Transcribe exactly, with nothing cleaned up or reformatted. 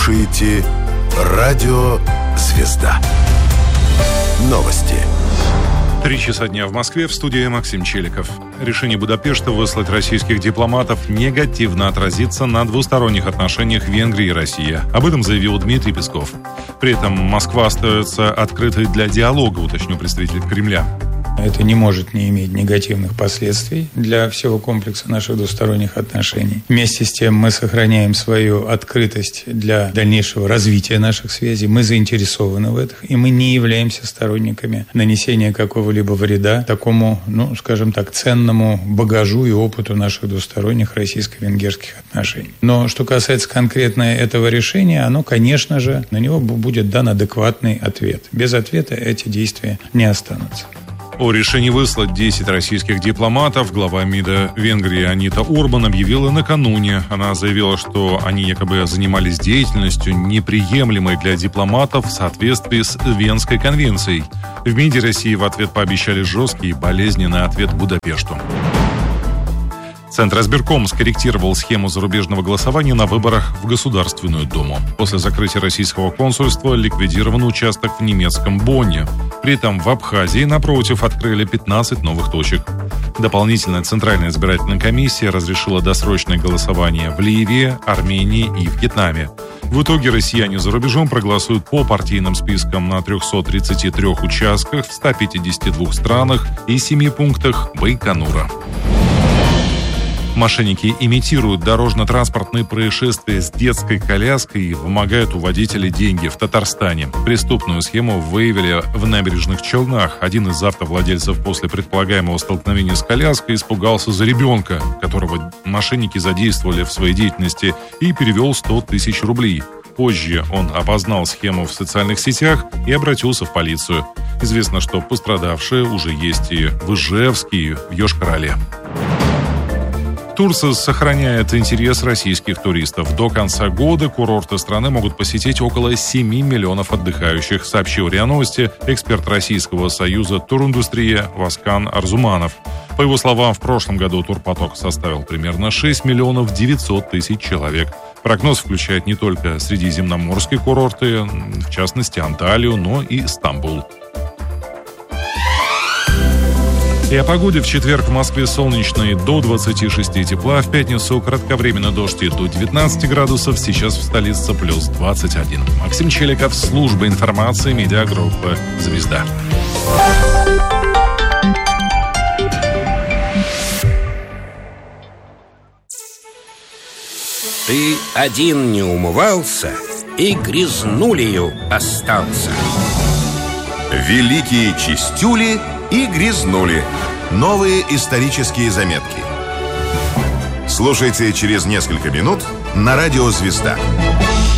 слушаете Радио «Звезда». Новости. Три часа дня в Москве, в студии Максим Челиков. Решение Будапешта выслать российских дипломатов негативно отразится на двусторонних отношениях Венгрии и России. Об этом заявил Дмитрий Песков. При этом Москва остается открытой для диалога, уточнил представитель Кремля. Это не может не иметь негативных последствий для всего комплекса наших двусторонних отношений. Вместе с тем мы сохраняем свою открытость для дальнейшего развития наших связей. Мы заинтересованы в этом, и мы не являемся сторонниками нанесения какого-либо вреда такому, ну, скажем так, ценному багажу и опыту наших двусторонних российско-венгерских отношений. Но что касается конкретно этого решения, оно, конечно же, на него будет дан адекватный ответ. Без ответа эти действия не останутся. О решении выслать десять российских дипломатов глава МИДа Венгрии Анита Урбан объявила накануне. Она заявила, что они якобы занимались деятельностью, неприемлемой для дипломатов в соответствии с Венской конвенцией. В МИДе России в ответ пообещали жесткий и болезненный ответ Будапешту. Центризбирком скорректировал схему зарубежного голосования на выборах в Государственную Думу. После закрытия российского консульства ликвидирован участок в немецком Бонне. При этом в Абхазии, напротив, открыли пятнадцать новых точек. Дополнительно Центральная избирательная комиссия разрешила досрочное голосование в Ливии, Армении и Вьетнаме. В итоге россияне за рубежом проголосуют по партийным спискам на трехстах тридцати трёх участках в ста пятидесяти двух странах и семи пунктах Байконура. Мошенники имитируют дорожно-транспортные происшествия с детской коляской и вымогают у водителей деньги в Татарстане. Преступную схему выявили в Набережных Челнах. Один из автовладельцев после предполагаемого столкновения с коляской испугался за ребенка, которого мошенники задействовали в своей деятельности, и перевел сто тысяч рублей. Позже он опознал схему в социальных сетях и обратился в полицию. Известно, что пострадавшие уже есть и в Ижевске, и в Йошкар-Оле. Турция сохраняет интерес российских туристов. До конца года курорты страны могут посетить около семи миллионов отдыхающих, сообщил РИА Новости эксперт Российского союза туриндустрия Васкан Арзуманов. По его словам, в прошлом году турпоток составил примерно шесть миллионов девятьсот тысяч человек. Прогноз включает не только средиземноморские курорты, в частности Анталию, но и Стамбул. И о погоде. В четверг в Москве солнечно и до двадцати шести тепла. В пятницу кратковременно дождь и до девятнадцати градусов. Сейчас в столице плюс двадцать один. Максим Челиков, служба информации, медиагруппа «Звезда». Ты один не умывался и грязнулею остался. Великие чистюли и грязнули. Новые исторические заметки. Слушайте через несколько минут на Радио «Звезда».